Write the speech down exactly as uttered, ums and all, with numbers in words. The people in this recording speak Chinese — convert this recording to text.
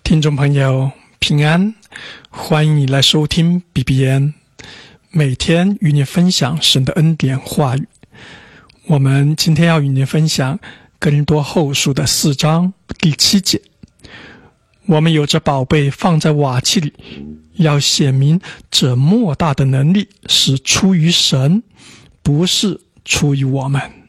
听众朋友平安，欢迎你来收听 B B N， 每天与你分享神的恩典话语。我们今天要与你分享哥林多后书的四章第七节。我们有着宝贝放在瓦器里，要显明这莫大的能力是出于神，不是出于我们。